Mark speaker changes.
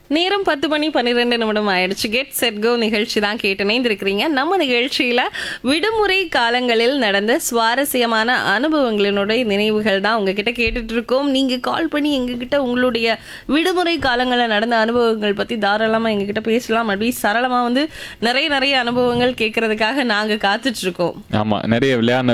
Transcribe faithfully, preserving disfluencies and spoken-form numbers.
Speaker 1: நேரம் பத்து மணி பன்னிரெண்டு நிமிடம் ஆயிடுச்சு. கெட் செட் கோ நிகழ்ச்சி தான் கேட்டு இணைந்திருக்கிறீங்க. நம்ம நிகழ்ச்சியில விடுமுறை காலங்களில் நடந்த சுவாரஸ்யமான அனுபவங்களினுடைய நினைவுகள் தான் உங்ககிட்ட கேட்டுட்டு இருக்கோம். நீங்க கால் பண்ணி எங்ககிட்ட உங்களுடைய விடுமுறை காலங்களில் நடந்த அனுபவங்கள் பத்தி தாராளமா எங்ககிட்ட பேசலாம். அப்படி சரளமா வந்து நிறைய நிறைய அனுபவங்கள் கேட்கறதுக்காக நாங்க காத்துட்டு இருக்கோம்.
Speaker 2: ஆமா, நிறைய விளையாடின